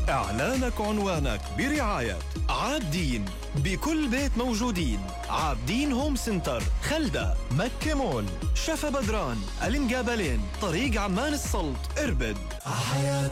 إعلانك عنوانك برعاية عابدين، بكل بيت موجودين. عابدين هوم سنتر، خلدة، مكة مول، شفا بدران، المقابلين، طريق عمان السلط، إربد.